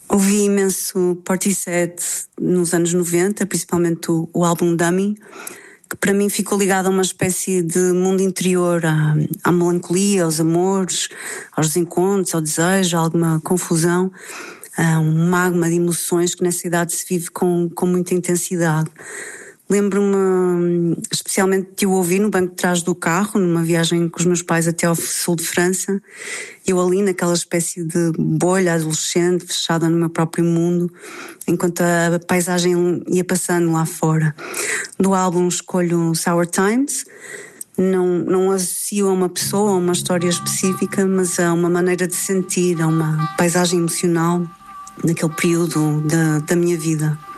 Ouvi imenso Portishead nos anos 90, principalmente o álbum Dummy, que para mim ficou ligado a uma espécie de mundo interior, à melancolia, aos amores, aos desencontros, ao desejo, a alguma confusão, a um magma de emoções que nessa idade se vive com muita intensidade. Lembro-me especialmente de o ouvir no banco de trás do carro, numa viagem com os meus pais até ao sul de França, eu ali naquela espécie de bolha adolescente, fechada no meu próprio mundo, enquanto a paisagem ia passando lá fora. Do álbum escolho Sour Times. Não associo a uma pessoa, a uma história específica, mas a uma maneira de sentir, a uma paisagem emocional naquele período da minha vida.